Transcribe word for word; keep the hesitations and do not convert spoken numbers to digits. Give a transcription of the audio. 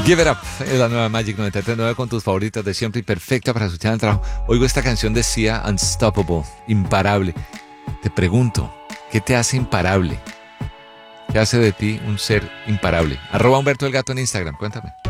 Give It Up es la nueva Magic noventa y tres punto nueve con tus favoritas de siempre y perfecta para escuchar en el trabajo. Oigo esta canción de Sia, Unstoppable, imparable. Te pregunto, ¿qué te hace imparable? ¿Qué hace de ti un ser imparable? Arroba Humberto el Gato en Instagram, cuéntame.